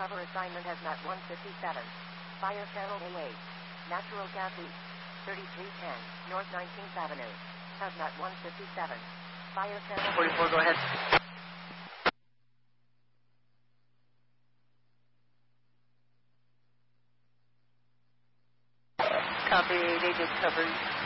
Cover assignment Hazmat 157. Fire Channel A8. Natural gas east. 3310 North 19th Avenue. Hazmat 157. Fire Channel 44, go ahead. Copy, they did cover.